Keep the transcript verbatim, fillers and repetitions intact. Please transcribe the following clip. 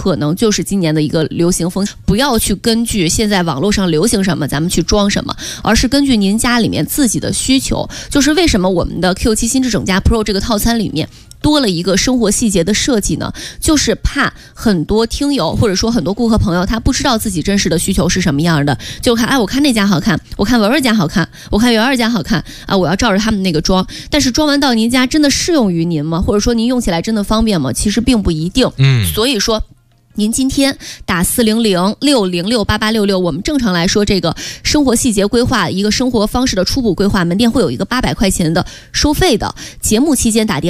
可能就是今年的一个流行风。不要去根据现在网络上流行什么咱们去装什么，而是根据您家里面自己的需求。就是为什么我们的 Q 七 新智整家 Pro 这个套餐里面多了一个生活细节的设计呢，就是怕很多听友或者说很多顾客朋友他不知道自己真实的需求是什么样的，就看哎我看那家好看，我看文文家好看，我看圆儿家好看啊，我要照着他们那个装，但是装完到您家真的适用于您吗？或者说您用起来真的方便吗？其实并不一定。 嗯， 所以说您今天打四零零六零六八八六六，我们正常来说这个生活细节规划一个生活方式的初步规划，门店会有一个八百块钱的收费的，节目期间打电话